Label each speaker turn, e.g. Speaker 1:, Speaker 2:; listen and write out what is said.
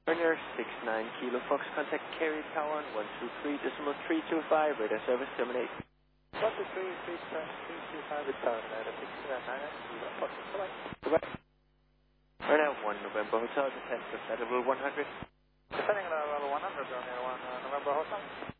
Speaker 1: Runner 69 Kilo Fox, contact carrier tower on 123.325, radar service terminate.
Speaker 2: 123.325 return, radar 69 Kilo Fox, bye-bye.
Speaker 1: Goodbye. Runner 1 November Hotel, descent to flight level 100.
Speaker 2: Descending level 100, Romeo 1 November Hotel.